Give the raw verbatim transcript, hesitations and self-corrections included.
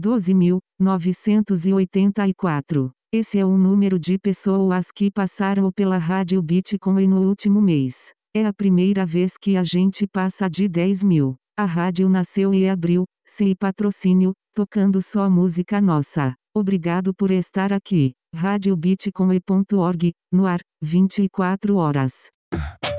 doze mil, novecentos e oitenta e quatro. Esse é o número de pessoas que passaram pela Rádio Bitcoin no último mês. É a primeira vez que a gente passa de dez mil. A rádio nasceu em abril, sem patrocínio, tocando só música nossa. Obrigado por estar aqui. rádio bitcoin ponto org, no ar, vinte e quatro horas.